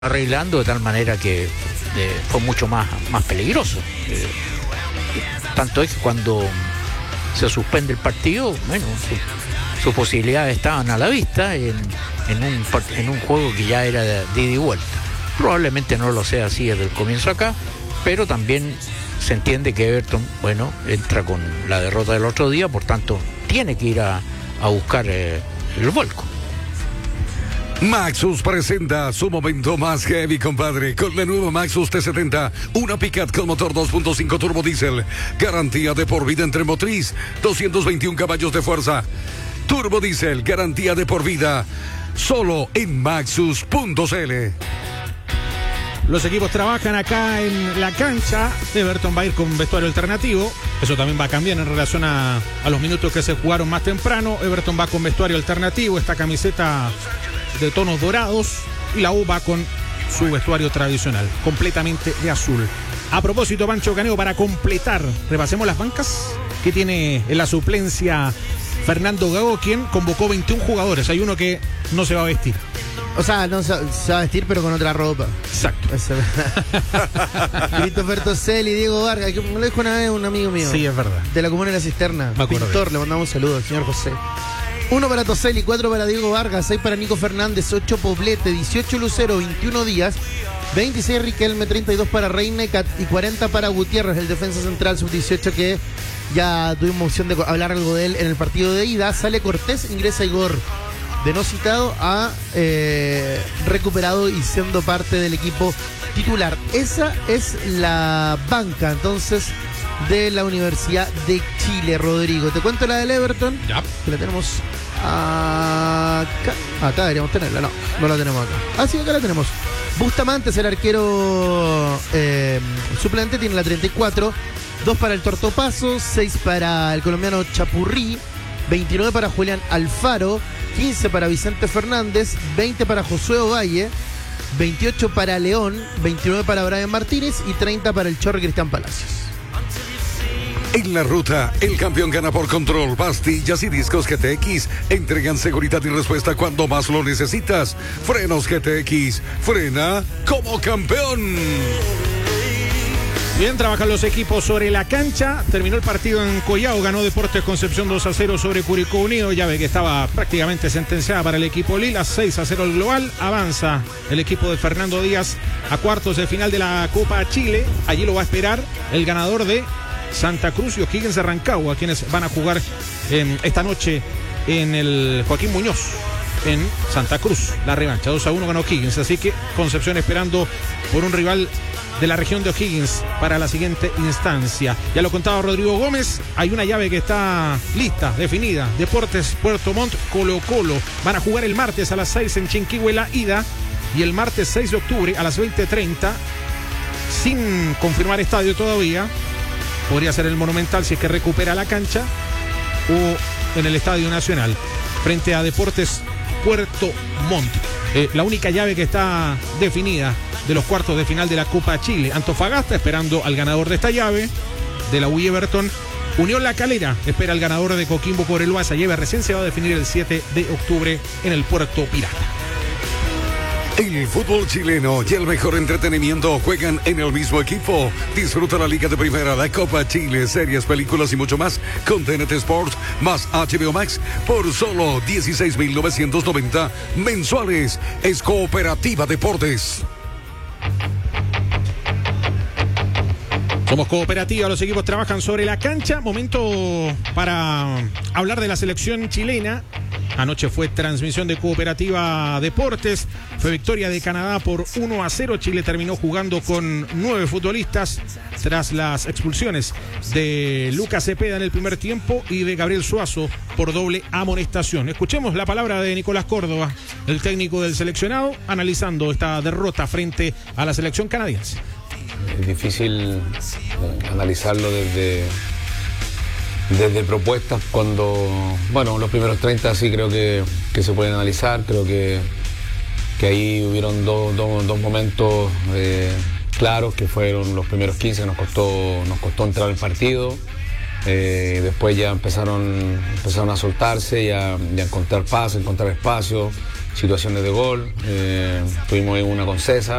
arreglando de tal manera que fue mucho más peligroso. Tanto es que cuando se suspende el partido, bueno, sus posibilidades estaban a la vista en un juego que ya era de ida y vuelta. Probablemente no lo sea así desde el comienzo acá, pero también se entiende que Everton, bueno, entra con la derrota del otro día, por tanto tiene que ir a buscar el vuelco. Maxus presenta su momento más heavy, compadre, con la nueva Maxus T70, una pick-up con motor 2.5 turbo diésel, garantía de por vida entre motriz, 221 caballos de fuerza, turbo diésel, garantía de por vida, solo en maxus.cl. Los equipos trabajan acá en la cancha. Everton va a ir con vestuario alternativo. Eso también va a cambiar en relación a los minutos que se jugaron más temprano. Everton va con vestuario alternativo, esta camiseta de tonos dorados, y la U va con su vestuario tradicional, completamente de azul. A propósito, Pancho Caneo, para completar, repasemos las bancas que tiene en la suplencia Fernando Gago, quien convocó 21 jugadores. Hay uno que no se va a vestir. O sea, no se va a vestir, pero con otra ropa. Exacto. Christopher Toselli, Diego Vargas, que me lo dijo una vez un amigo mío. Sí, es verdad. De la Comuna de la Cisterna. Pintor, le mandamos un saludo al señor José. 1 para Toselli, 4 para Diego Vargas, 6 para Nico Fernández, 8 Poblete, 18 Lucero, 21 Díaz, 26 Riquelme, 32 para Reina y 40 para Gutiérrez, el defensa central sub-18, que ya tuvimos opción de hablar algo de él en el partido de ida. Sale Cortés, ingresa Igor, de no citado a recuperado y siendo parte del equipo titular. Esa es la banca, entonces, de la Universidad de Chile, Rodrigo. Te cuento la del Everton, ya, que la tenemos acá deberíamos tenerla. No la tenemos acá. Sí, acá la tenemos. Bustamante es el arquero suplente, tiene la 34. 2 para el Tortopaso, 6 para el colombiano Chapurrí, 29 para Julián Alfaro, 15 para Vicente Fernández, 20 para Josué Ovalle, 28 para León, 29 para Brian Martínez y 30 para el Chorro Cristian Palacios. En la ruta, el campeón gana por control. Pastillas y discos GTX entregan seguridad y respuesta cuando más lo necesitas. Frenos GTX, frena como campeón. Bien, trabajan los equipos sobre la cancha. Terminó el partido en Collao, ganó Deportes Concepción 2-0 sobre Curicó Unido. Llave que estaba prácticamente sentenciada para el equipo Lila. 6-0 el global. Avanza el equipo de Fernando Díaz a cuartos de final de la Copa Chile. Allí lo va a esperar el ganador de Santa Cruz y O'Higgins de Rancagua, quienes van a jugar esta noche en el Joaquín Muñoz en Santa Cruz. La revancha 2-1 ganó O'Higgins, así que Concepción esperando por un rival de la región de O'Higgins para la siguiente instancia. Ya lo contaba Rodrigo Gómez, hay una llave que está lista, definida. Deportes Puerto Montt, Colo-Colo. Van a jugar el martes a las 6 en Chinquihue la ida, y el martes 6 de octubre a las 20:30, sin confirmar estadio todavía. Podría ser el Monumental si es que recupera la cancha, o en el Estadio Nacional, frente a Deportes Puerto Montt. La única llave que está definida de los cuartos de final de la Copa Chile. Antofagasta esperando al ganador de esta llave, de la U Everton. Unión La Calera espera al ganador de Coquimbo Cobreloa. Esa llave recién se va a definir el 7 de octubre en el Puerto Pirata. El fútbol chileno y el mejor entretenimiento juegan en el mismo equipo. Disfruta la Liga de Primera, la Copa Chile, series, películas y mucho más con TNT Sports más HBO Max por solo 16.990 mensuales. Es Cooperativa Deportes. Somos Cooperativa, los equipos trabajan sobre la cancha. Momento para hablar de la selección chilena. Anoche fue transmisión de Cooperativa Deportes. Fue victoria de Canadá por 1-0. Chile terminó jugando con 9 futbolistas tras las expulsiones de Lucas Cepeda en el primer tiempo y de Gabriel Suazo por doble amonestación. Escuchemos la palabra de Nicolás Córdoba, el técnico del seleccionado, analizando esta derrota frente a la selección canadiense. Es difícil analizarlo desde propuestas cuando, bueno, los primeros 30 sí creo que se pueden analizar. Creo que ahí hubieron dos momentos claros, que fueron los primeros 15 que nos costó entrar al partido. Después ya empezaron a soltarse, ya a encontrar pasos, encontrar espacio. situaciones de gol. Tuvimos ahí una con César.